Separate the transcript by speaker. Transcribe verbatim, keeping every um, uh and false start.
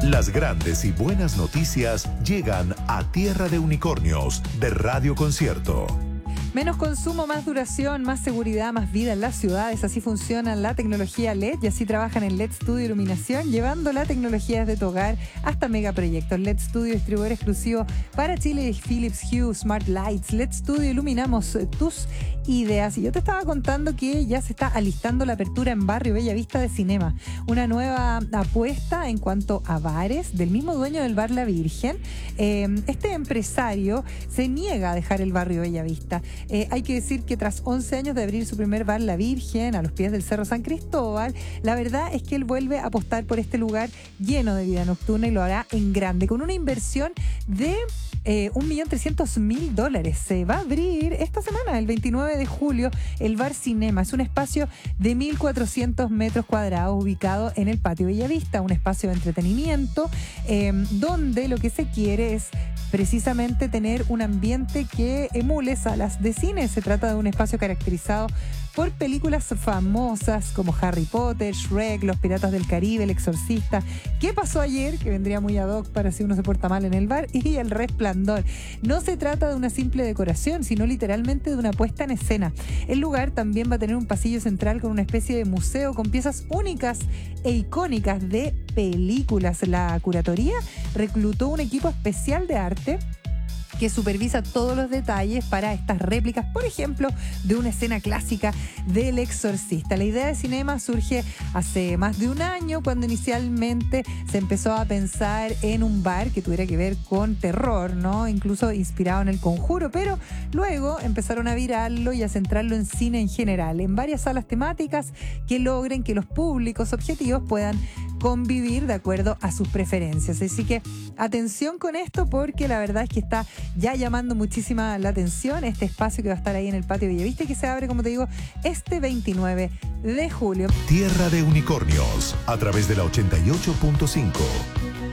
Speaker 1: Las grandes y buenas noticias llegan a Tierra de Unicornios de Radio Concierto.
Speaker 2: Menos consumo, más duración, más seguridad, más vida en las ciudades. Así funciona la tecnología L E D y así trabajan en L E D Studio Iluminación, llevando la tecnología desde tu hogar hasta megaproyectos. L E D Studio, distribuidor exclusivo para Chile, Philips Hue Smart Lights. L E D Studio, iluminamos tus ideas. Y yo te estaba contando que ya se está alistando la apertura en Barrio Bellavista de Cinema. Una nueva apuesta en cuanto a bares del mismo dueño del bar La Virgen. Eh, este empresario se niega a dejar el Barrio Bellavista. Eh, hay que decir que tras once años de abrir su primer bar La Virgen a los pies del Cerro San Cristóbal, la verdad es que él vuelve a apostar por este lugar lleno de vida nocturna y lo hará en grande, con una inversión de eh, un millón trescientos mil dólares. Se va a abrir esta semana, el veintinueve de julio, el Bar Cinema. Es un espacio de mil cuatrocientos metros cuadrados ubicado en el Patio Bellavista, un espacio de entretenimiento eh, donde lo que se quiere es precisamente tener un ambiente que emule salas de cine. Se trata de un espacio caracterizado por películas famosas como Harry Potter, Shrek, Los Piratas del Caribe, El Exorcista, ¿Qué pasó ayer?, que vendría muy ad hoc para si uno se porta mal en el bar, y El Resplandor. No se trata de una simple decoración, sino literalmente de una puesta en escena. El lugar también va a tener un pasillo central con una especie de museo con piezas únicas e icónicas de películas. La curatoría reclutó un equipo especial de arte que supervisa todos los detalles para estas réplicas, por ejemplo, de una escena clásica del Exorcista. La idea de Cinema surge hace más de un año, cuando inicialmente se empezó a pensar en un bar que tuviera que ver con terror, ¿no? Incluso inspirado en El Conjuro, pero luego empezaron a virarlo y a centrarlo en cine en general, en varias salas temáticas que logren que los públicos objetivos puedan convivir de acuerdo a sus preferencias. Así que atención con esto, porque la verdad es que está ya llamando muchísima la atención este espacio que va a estar ahí en el Patio Bellavista y que se abre, como te digo, este veintinueve de julio.
Speaker 1: Tierra de Unicornios, a través de la ochenta y ocho punto cinco.